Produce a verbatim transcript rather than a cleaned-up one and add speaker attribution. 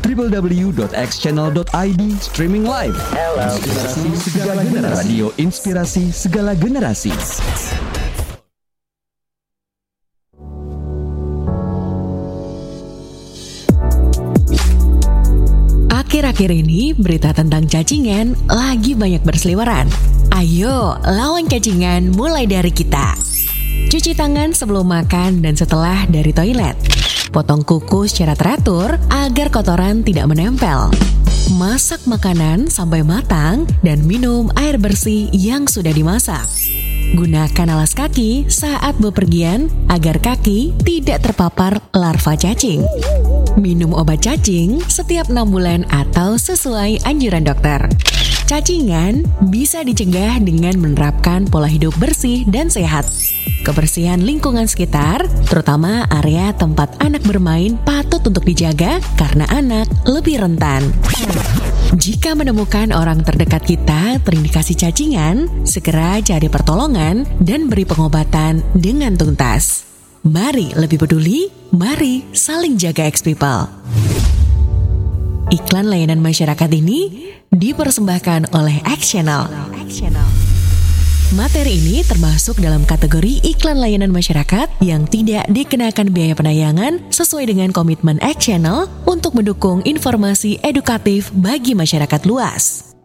Speaker 1: w w w dot x channel dot i d streaming live. Inspirasi segala generasi. Radio Inspirasi segala generasi.
Speaker 2: Akhir-akhir ini berita tentang cacingan lagi banyak berseliweran. Ayo lawan cacingan mulai dari kita. Cuci tangan sebelum makan dan setelah dari toilet. Potong kuku secara teratur agar kotoran tidak menempel. Masak makanan sampai matang dan minum air bersih yang sudah dimasak. Gunakan alas kaki saat bepergian agar kaki tidak terpapar larva cacing. Minum obat cacing setiap enam bulan atau sesuai anjuran dokter. Cacingan bisa dicegah dengan menerapkan pola hidup bersih dan sehat. Kebersihan lingkungan sekitar, terutama area tempat anak bermain, patut untuk dijaga karena anak lebih rentan. Jika menemukan orang terdekat kita terindikasi cacingan, segera cari pertolongan dan beri pengobatan dengan tuntas. Mari lebih peduli, mari saling jaga X People. Iklan layanan masyarakat ini dipersembahkan oleh X Channel. Materi ini termasuk dalam kategori iklan layanan masyarakat yang tidak dikenakan biaya penayangan sesuai dengan komitmen X Channel untuk mendukung informasi edukatif bagi masyarakat luas.